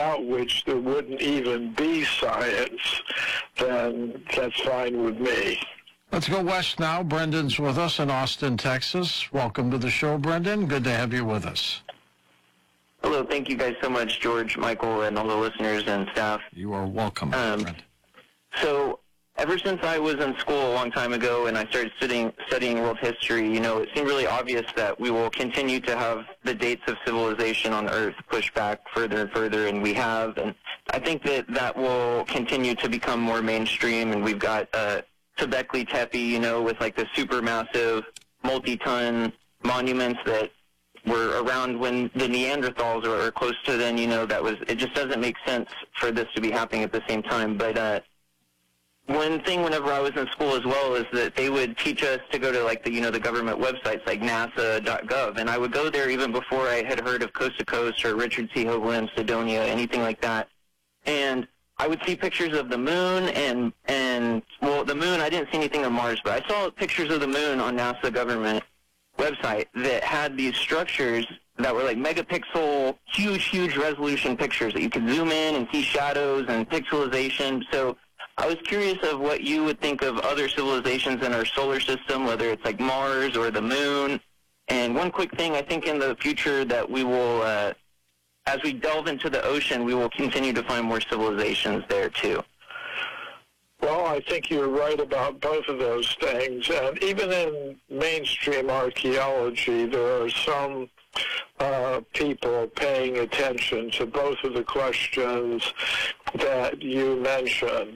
without which there wouldn't even be science, then that's fine with me. Let's go west now. Brendan's with us in Austin, Texas. Welcome to the show, Brendan. Good to have you with us. Hello. Thank you guys so much, George, Michael, and all the listeners and staff. You are welcome, Brendan. So ever since I was in school a long time ago and I started studying world history, it seemed really obvious that we will continue to have the dates of civilization on Earth pushed back further and further, and we have. And I think that will continue to become more mainstream, and we've got Göbekli Tepe, with like the supermassive multi-ton monuments that were around when the Neanderthals were close to then, it just doesn't make sense for this to be happening at the same time. But one thing whenever I was in school as well is that they would teach us to go to like the government websites like nasa.gov, and I would go there even before I had heard of Coast to Coast or Richard C. Hoagland, Cydonia, anything like that. And I would see pictures of the moon and the moon, I didn't see anything on Mars, but I saw pictures of the moon on NASA government website that had these structures that were like megapixel, huge resolution pictures that you could zoom in and see shadows and pixelization. So I was curious of what you would think of other civilizations in our solar system, whether it's like Mars or the moon. And one quick thing, I think in the future that we will, as we delve into the ocean, we will continue to find more civilizations there too. Well, I think you're right about both of those things. And even in mainstream archaeology, there are some people paying attention to both of the questions that you mentioned.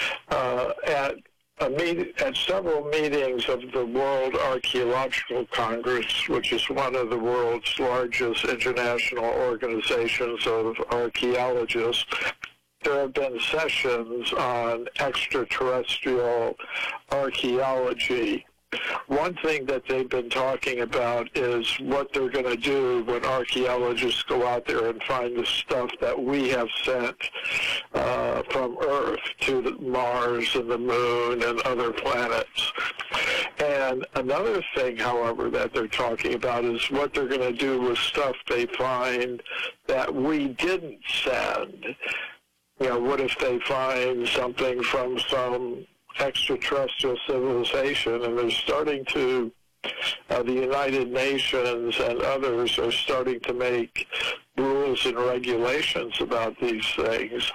At several meetings of the World Archaeological Congress, which is one of the world's largest international organizations of archaeologists, there have been sessions on extraterrestrial archaeology. One thing that they've been talking about is what they're going to do when archaeologists go out there and find the stuff that we have sent from Earth to Mars and the moon and other planets. And another thing, however, that they're talking about is what they're going to do with stuff they find that we didn't send. What if they find something from some extraterrestrial civilization, and they're starting to, the United Nations and others are starting to make rules and regulations about these things.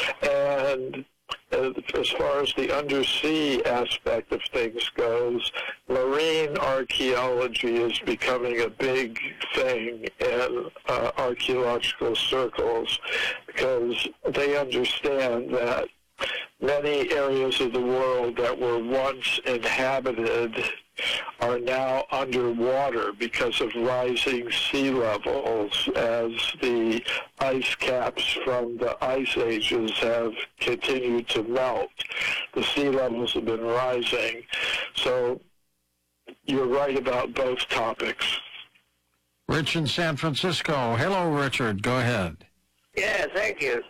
And as far as the undersea aspect of things goes, marine archaeology is becoming a big thing in archaeological circles because they understand that many areas of the world that were once inhabited are now underwater because of rising sea levels as the ice caps from the ice ages have continued to melt. The sea levels have been rising. So you're right about both topics. Rich in San Francisco. Hello, Richard. Go ahead. Yeah, thank you.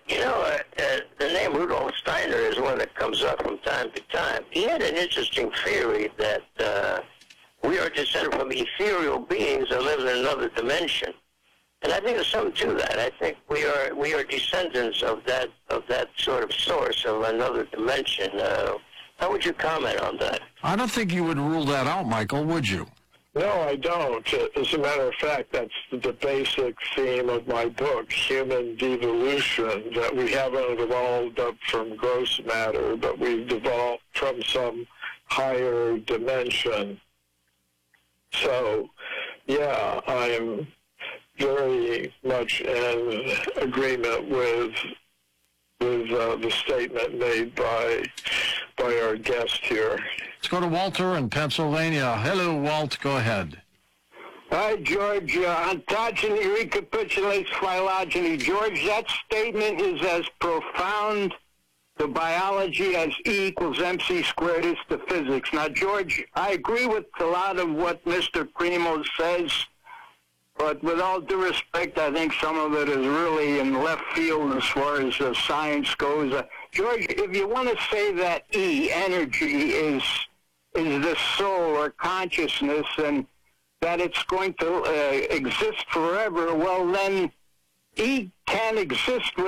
The name Rudolf Steiner is one that comes up from time to time. He had an interesting theory that we are descended from ethereal beings that live in another dimension. And I think there's something to that. I think we are descendants of that sort of source of another dimension. How would you comment on that? I don't think you would rule that out, Michael, would you? No, I don't. As a matter of fact, that's the basic theme of my book, Human Devolution, that we haven't evolved up from gross matter, but we've evolved from some higher dimension. So, yeah, I'm very much in agreement with the statement made by our guest here. Let's go to Walter in Pennsylvania. Hello, Walt. Go ahead. Hi, George. Ontogeny recapitulates phylogeny. George, that statement is as profound to biology as E equals MC squared is to physics. Now, George, I agree with a lot of what Mr. Primo says, but with all due respect, I think some of it is really in left field as far as science goes. George, if you want to say that E, energy, is the soul or consciousness and that it's going to exist forever, well, then E can exist